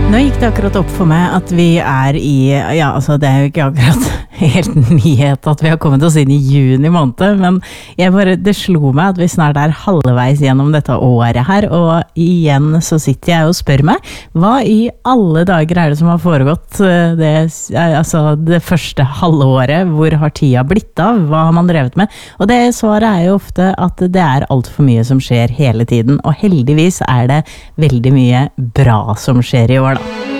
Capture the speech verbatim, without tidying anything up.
Nå gikk det akkurat opp for meg at vi er i, ja, altså det er jo ikke akkurat helt nyhet at vi har kommet oss inn i juni måned, men jeg bare, det slo meg at vi snart er halvveis gjennom dette året her, og igjen så sitter jeg og spør meg, hva i alle dager er det som har foregått det, altså det første halvåret, hvor har tida blitt av, hva har man drevet med? Og det svaret er jo ofte at det er alt for mye som skjer hele tiden, og heldigvis er det veldig mye bra som skjer i år da.